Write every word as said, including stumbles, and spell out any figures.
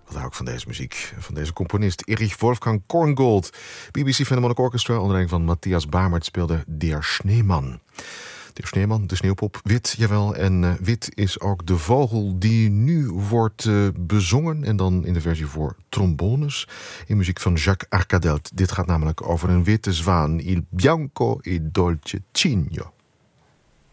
Wat hou ik van deze muziek? Van deze componist Erich Wolfgang Korngold. B B C Philharmonic Orchestra onder leiding van Matthias Bamert speelde Der Schneemann. Der Schneemann, de sneeuwpop, wit, jawel. En uh, wit is ook de vogel die nu wordt uh, bezongen. En dan in de versie voor trombones. In muziek van Jacques Arcadelt. Dit gaat namelijk over een witte zwaan. Il bianco e dolce cigno.